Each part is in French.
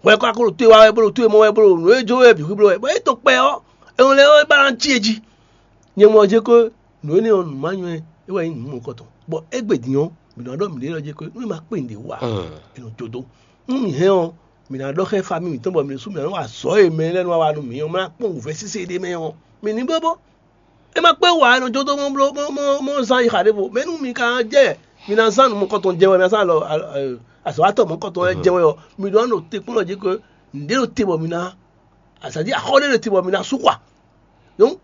ouais quoi que tu ouais bro tu moi bro no jo bi bro ouais to pe o e on le ba ran chieji ni mo je ko no ni on manyu e wa yin mo ko to bo egbediyan mi na do mi le je ko mi ma pe nde wa inu jodo mi he on mi na do ke family to bo mi su mi na wa so e me lenu wa nu mi o ma pon fe sise de me on mi ni bobo e ma pe wa inu jodo mo san ikade bo me nu mi kan je mi na san mo ko to je wa mi san lo asawato mo ko to je wa mi do no te kun lo je ko nde lo te bo mi na asadi akole le te bo mi na su kwa. Donc,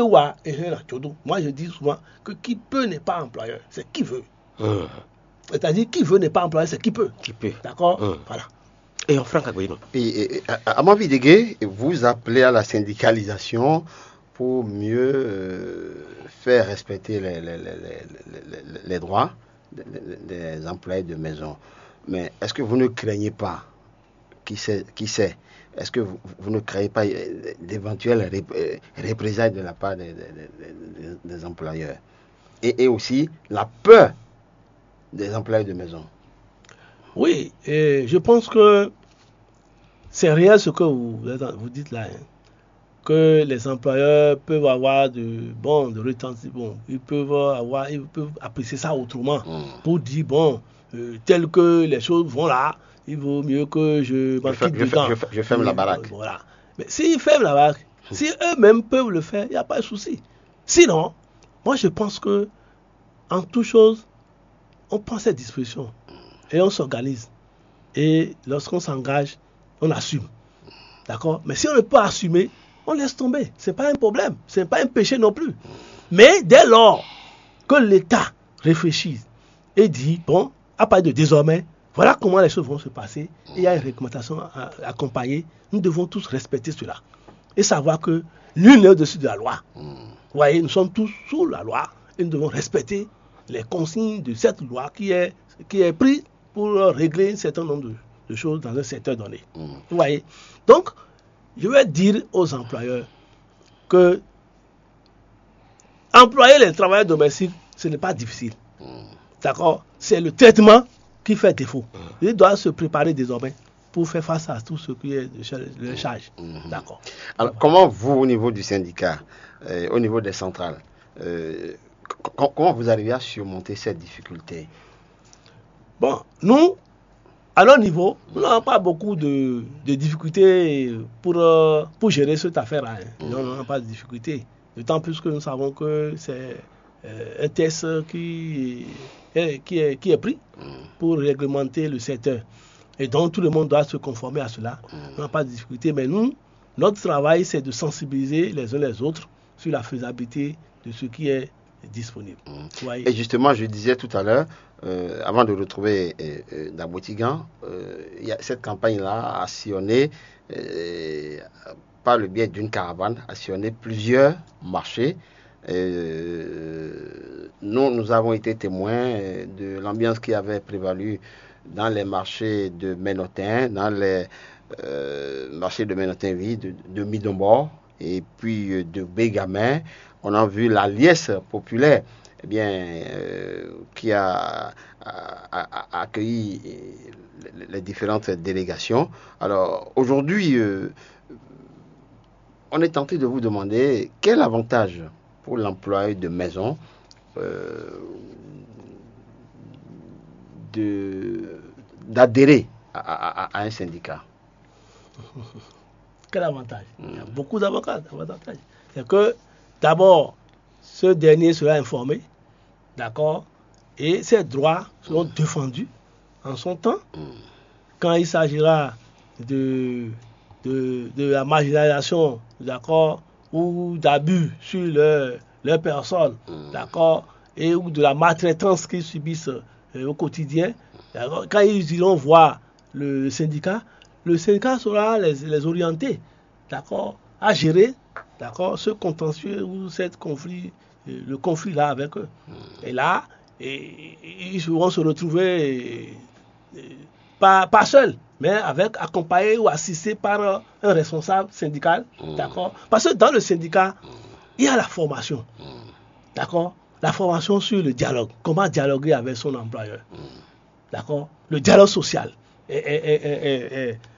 moi je dis souvent que qui peut n'est pas employeur, c'est qui veut. C'est-à-dire qui veut n'est pas employeur, c'est qui peut. Qui peut. D'accord. Voilà. Et en franc, à mon avis, vous appelez à la syndicalisation pour mieux faire respecter les droits des employés de maison. Mais est-ce que vous ne craignez pas, qui sait, est-ce que vous ne créez pas d'éventuelles représailles de la part des employeurs et aussi la peur des employés de maison? Oui, et je pense que c'est réel ce que vous dites là, hein, que les employeurs peuvent avoir de retentissement, ils peuvent apprécier ça autrement, pour dire tel que les choses vont là, il vaut mieux que je ferme la baraque. Voilà. Mais s'ils ferment la baraque, si eux-mêmes peuvent le faire, il n'y a pas de souci. Sinon, moi je pense que en toute chose, on prend cette disposition et on s'organise. Et lorsqu'on s'engage, on assume. D'accord? Mais si on ne peut pas assumer, on laisse tomber. Ce n'est pas un problème. Ce n'est pas un péché non plus. Mais dès lors que l'État réfléchit et dit, à partir de désormais, voilà comment les choses vont se passer. Il y a une réglementation accompagnée. Nous devons tous respecter cela. Et savoir que nul n'est au-dessus de la loi. Vous voyez, nous sommes tous sous la loi. Et nous devons respecter les consignes de cette loi qui est prise pour régler un certain nombre de choses dans un secteur donné. Vous voyez. Donc, je vais dire aux employeurs que employer les travailleurs domestiques, ce n'est pas difficile. D'accord? C'est le traitement qui fait défaut. Ils doivent se préparer désormais pour faire face à tout ce qui est de charge. D'accord. Alors, comment vous, au niveau du syndicat, au niveau des centrales, comment vous arrivez à surmonter cette difficulté? Bon, nous, à notre niveau, nous n'avons pas beaucoup de difficultés pour gérer cette affaire-là. Nous n'avons pas de difficultés. D'autant plus que nous savons que c'est un test qui est pris pour réglementer le secteur. Et donc tout le monde doit se conformer à cela. On n'a pas de difficulté. Mais nous, notre travail, c'est de sensibiliser les uns les autres sur la faisabilité de ce qui est disponible. Et justement, je disais tout à l'heure, avant de retrouver Dabotigan, cette campagne-là a sillonné, par le biais d'une caravane, a sillonné plusieurs marchés. Nous avons été témoins de l'ambiance qui avait prévalu dans les marchés de Ménotin, dans les marchés de Ménotin-Ville, de Midombo et puis de Bégamin. On a vu la liesse populaire qui a accueilli les différentes délégations. Alors aujourd'hui, on est tenté de vous demander quel avantage pour l'employé de maison d'adhérer à un syndicat. Quel avantage? Il y a beaucoup d'avantages. C'est que d'abord, ce dernier sera informé, d'accord, et ses droits seront défendus en son temps. Quand il s'agira de la marginalisation, d'accord, ou d'abus sur leur personne, d'accord, et ou de la maltraitance qu'ils subissent au quotidien, d'accord, quand ils iront voir le syndicat saura les orienter, d'accord, à gérer, d'accord, ce contentieux ou le conflit là avec eux. Et là, ils vont se retrouver pas seuls, mais accompagnés ou assistés par un responsable syndical, d'accord. Parce que dans le syndicat, il y a la formation, d'accord, la formation sur le dialogue, comment dialoguer avec son employeur, d'accord, le dialogue social